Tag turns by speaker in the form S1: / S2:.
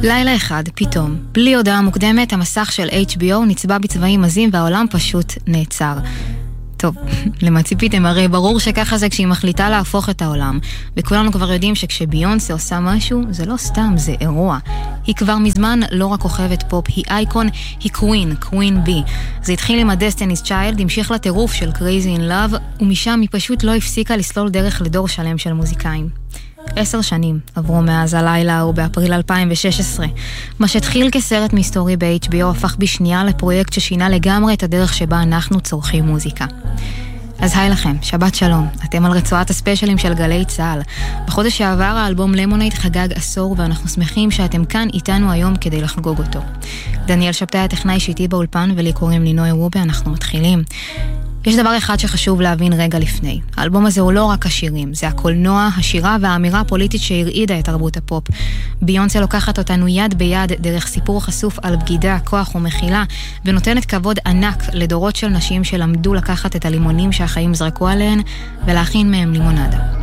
S1: לילה אחד, פתאום, בלי הודעה מוקדמת, המסך של HBO נצבע בצבעים עזים והעולם פשוט נעצר. טוב, למה ציפיתם? הרי ברור שככה זה כשהיא מחליטה להפוך את העולם. וכולנו כבר יודעים שכשביונסה עושה משהו, זה לא סתם, זה אירוע. היא כבר מזמן לא רק כוכבת פופ, היא אייקון, היא קווין בי. זה התחיל עם ה-Destiny's Child, המשיך לטירוף של Crazy in Love, ומשם היא פשוט לא הפסיקה לסלול דרך לדור שלם של מוזיקאים. 10 שנים עברו מאז הלילה הוא באפריל 2016. מה שהתחיל כסרט מסתורי ב-HBO הפך בשנייה לפרויקט ששינה לגמרי את הדרך שבה אנחנו צורכים מוזיקה. אז היי לכם, שבת שלום, אתם על רצועת הספיישלים של גלי צהל. בחודש שעבר האלבום למונייד חגג עשור ואנחנו שמחים שאתם כאן איתנו היום כדי לחגוג אותו. דניאל שבתאי הטכנאי שאיתי באולפן ולי קוראים לי נוי רובי, אנחנו מתחילים. יש דבר אחד שחשוב להבין רגע לפני. האלבום הזה הוא לא רק השירים, זה הקולנוע, השירה והאמירה הפוליטית שהרעידה את תרבות הפופ. ביונסה לוקחת אותנו יד ביד דרך סיפור חשוף על בגידה, כוח ומחילה, ונותנת כבוד ענק לדורות של נשים שלמדו לקחת את הלימונים שהחיים זרקו עליהן ולהכין מהם לימונדה.